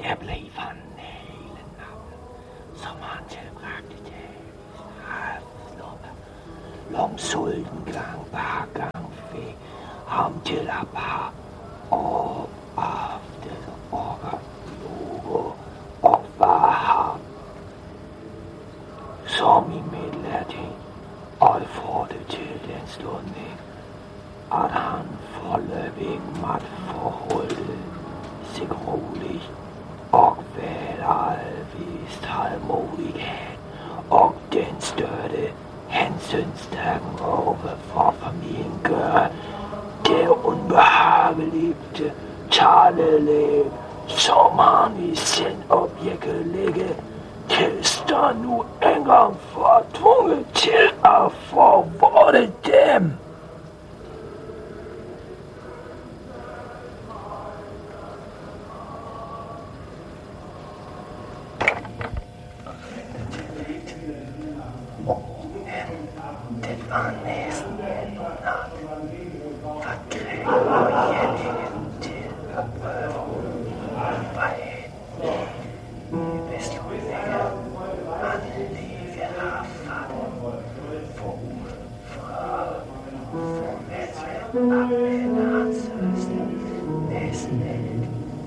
Der blev van hele natten, som han tilbragte dagens afslummer. Lomsulten gang par gang fik ham til at par og aften og logo og var ham. Som i midlertid og får det til den slutning, at han forløbig måtte forholde sig roligt og værvist tålmodighed og den større hensynstagen over for familien gør det ubehagelige talelæg, som han i sin objektelige tilstand nu engang var tvunget til at forvorte dem. Det var næsten en nat, for Gregg og Jellingen til at prøve vejen i beslutninger, at livet har fattet forud fra formelt at vende hans søster næsten et